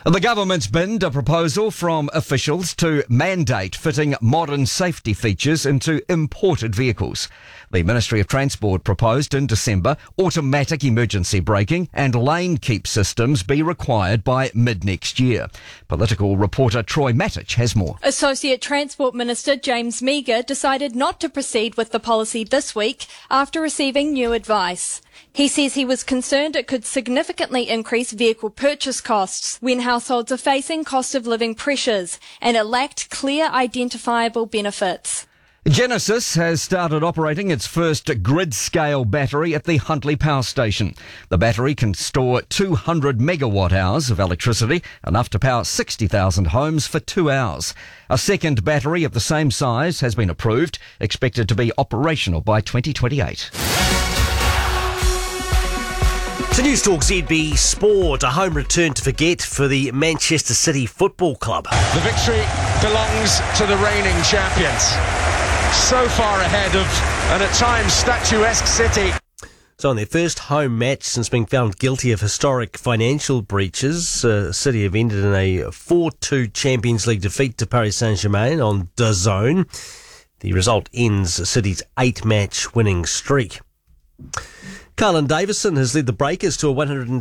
The government's binned a proposal from officials to mandate fitting modern safety features into imported vehicles. The Ministry of Transport proposed in December automatic emergency braking and lane keep systems be required by mid-next year. Political reporter Troy Matic has more. Associate Transport Minister James Meagher decided not to proceed with the policy this week after receiving new advice. He says he was concerned it could significantly increase vehicle purchase costs when households are facing cost of living pressures, and it lacked clear identifiable benefits. Genesis has started operating its first grid-scale battery at the Huntly Power Station. The battery can store 200 megawatt hours of electricity, enough to power 60,000 homes for 2 hours. A second battery of the same size has been approved, expected to be operational by 2028. To News Talk ZB Sport, a home return to forget for the Manchester City Football Club. The victory belongs to the reigning champions. So far ahead of an at times statuesque City. So on their first home match since being found guilty of historic financial breaches, City have ended in a 4-2 Champions League defeat to Paris Saint-Germain on DAZN. The result ends City's 8-match winning streak. Carlin Davison has led the Breakers to a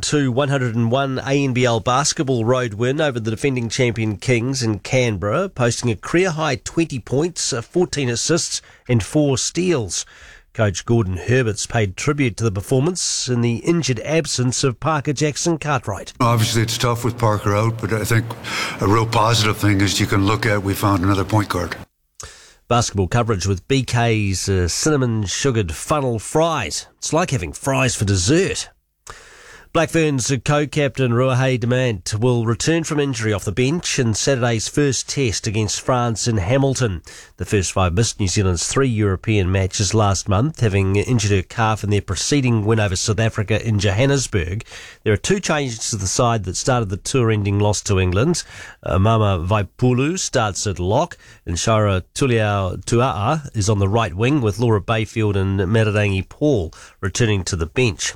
102-101 ANBL basketball road win over the defending champion Kings in Canberra, posting a career-high 20 points, 14 assists and 4 steals. Coach Gordon Herberts paid tribute to the performance in the injured absence of Parker Jackson Cartwright. Obviously it's tough with Parker out, but I think a real positive thing is you can look at we found another point guard. Basketball coverage with BK's cinnamon sugared funnel fries. It's like having fries for dessert. Black Ferns co-captain Ruahei Demant will return from injury off the bench in Saturday's first test against France in Hamilton. The first 5 missed New Zealand's 3 European matches last month, having injured her calf in their preceding win over South Africa in Johannesburg. There are 2 changes to the side that started the tour-ending loss to England. Mama Vaipulu starts at lock, and Shara Tuliau-Tua'a is on the right wing, with Laura Bayfield and Mararangi Paul returning to the bench.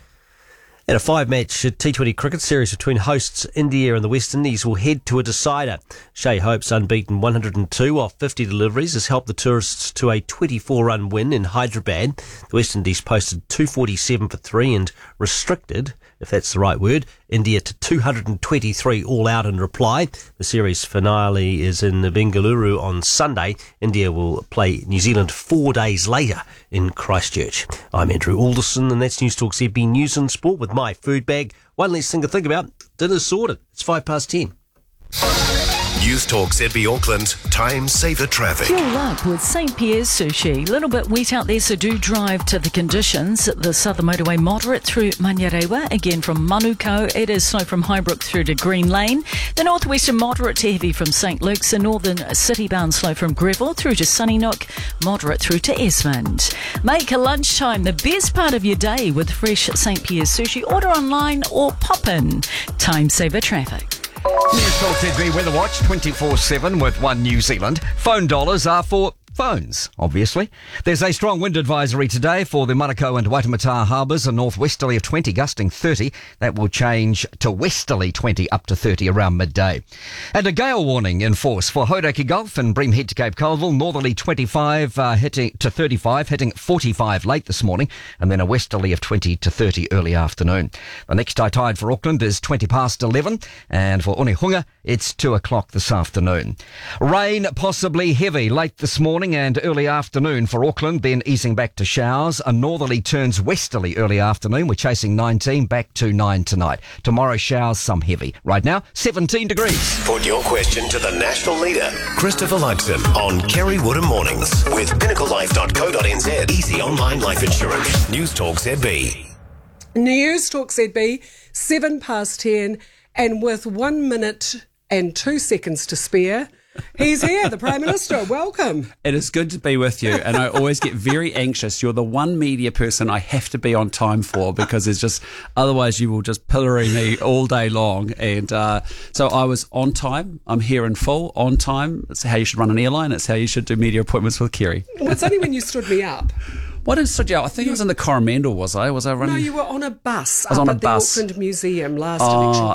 And a 5-match T20 cricket series between hosts India and the West Indies will head to a decider. Shea Hope's unbeaten 102 off 50 deliveries has helped the tourists to a 24-run win in Hyderabad. The West Indies posted 247 for 3 and restricted, if that's the right word, India to 223 all out in reply. The series finale is in Bengaluru on Sunday. India will play New Zealand 4 days later in Christchurch. I'm Andrew Alderson, and that's News Talk ZB News and Sport with my food bag. One less thing to think about. Dinner's sorted. It's 10:05. News Talk ZB Auckland, time saver traffic. Fuel up with St Pierre's Sushi. A little bit wet out there, so do drive to the conditions. The Southern Motorway moderate through Manurewa. Again from Manukau, it is slow from Highbrook through to Green Lane. The Northwestern moderate to heavy from St Luke's. The Northern City bound slow from Greville through to Sunnynook. Moderate through to Esmond. Make lunchtime the best part of your day with fresh St Pierre's Sushi. Order online or pop in. Time saver traffic. News Talk ZB Weather Watch 24/7 with One New Zealand. Phone dollars are for phones, obviously. There's a strong wind advisory today for the Manukau and Waitemata harbours, a northwesterly of 20 gusting 30. That will change to westerly 20 up to 30 around midday. And a gale warning in force for Hauraki Gulf and Bream Head to Cape Colville, northerly 25 hitting to 35, hitting 45 late this morning, and then a westerly of 20 to 30 early afternoon. The next high tide for Auckland is 20 past 11, and for Onehunga it's 2 o'clock this afternoon. Rain possibly heavy late this morning and early afternoon for Auckland, then easing back to showers. A northerly turns westerly early afternoon. We're chasing 19, back to 9 tonight. Tomorrow showers, some heavy. Right now, 17 degrees. Put your question to the national leader, Christopher Luxon, on Kerry Woodham Mornings with pinnaclelife.co.nz. Easy online life insurance. News Talk ZB. News Talk ZB, 10:07, and with 1 minute and 2 seconds to spare, he's here, the Prime Minister. Welcome. It is good to be with you, and I always get very anxious. You're the one media person I have to be on time for, because it's just, otherwise you will just pillory me all day long. And so I was on time. I'm here in full, on time. It's how you should run an airline. It's how you should do media appointments with Kerry. Well, it's only when you stood me up. What did stood you out? I think I was in the Coromandel, was I? Was I running? No, you were on a bus I was on a at bus. the Auckland Museum last Oh, election